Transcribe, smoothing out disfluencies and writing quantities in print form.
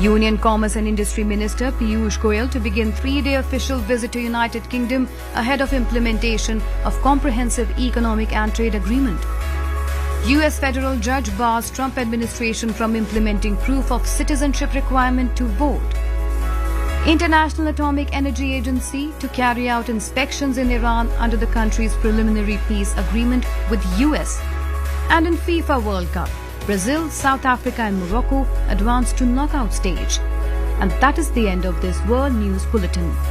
Union Commerce and Industry Minister Piyush Goyal to begin 3-day official visit to United Kingdom ahead of implementation of Comprehensive Economic and Trade Agreement. US federal judge bars Trump administration from implementing proof of citizenship requirement to vote. International Atomic Energy Agency to carry out inspections in Iran under the country's preliminary peace agreement with US. And in FIFA World Cup, Brazil, South Africa and Morocco advanced to knockout stage. And that is the end of this World News Bulletin.